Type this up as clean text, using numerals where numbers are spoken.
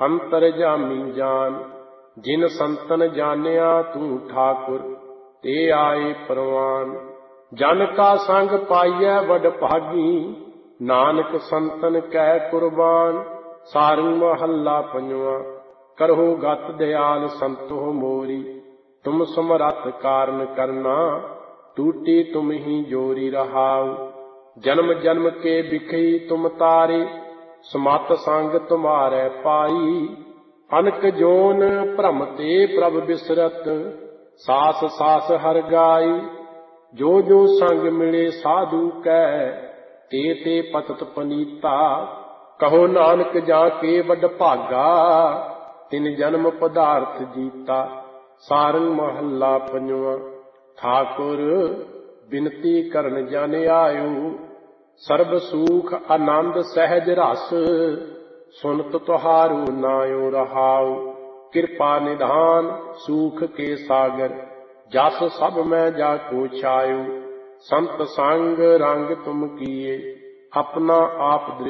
अंतरजामी जान। जिन संतन जानिया तू ठाकुर, ते आए परवान। जन का संग पाइयै वड भागी, नानक संतन कै कुर्बान। सारंग महला पंजवा। करहो गत दयाल संतो मोरी, तुम समरथ कारण करना। टूटी तुम ही जोरी रहाऊ, जन्म जन्म के बिखई तुम तारे। समत संग तुम्हारे पाई, अनक जोन भ्रम ते प्रभ बिसरत। सास सास हर गाई, जो जो संग मिले साधु कै। ते ते पतत पनीता, कहो नानक जाके वड भागा। तिन जन्म पदार्थ जीता। सारंग महला पंजवा। ठाकुर बिनती करन जन आयो, सर्ब सुख आनंद सहज रस। सुनत तुहारो नायो रहाऊ, कृपा निधान सुख के सागर। जस सब मैं जाको छायो, संत संग रंग तुम किए। अपना आप